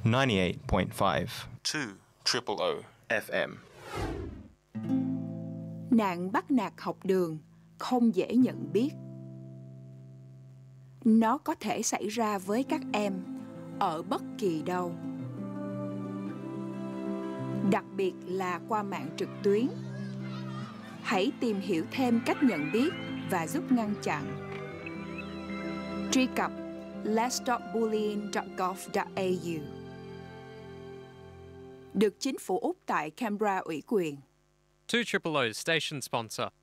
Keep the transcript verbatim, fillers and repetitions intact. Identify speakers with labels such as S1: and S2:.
S1: ninety-eight point five
S2: two triple O
S1: F M.
S3: Nạn bắt nạt học đường không dễ nhận biết. Nó có thể xảy ra với các em ở bất kỳ đâu, đặc biệt là qua mạng trực tuyến. Hãy tìm hiểu thêm cách nhận biết và giúp ngăn chặn. Truy cập let's stop bullying dot gov dot a u. Được chính phủ Úc tại Canberra ủy quyền.
S4: two triple O's station sponsor.